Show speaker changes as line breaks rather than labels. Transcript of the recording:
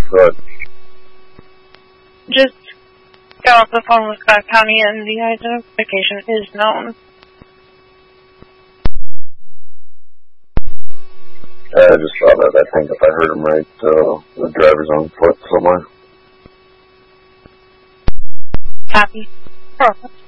Good.
Just got off the phone with Scott County and the identification is known.
I just saw that. I think if I heard him right, the driver's on foot somewhere.
Copy. Perfect.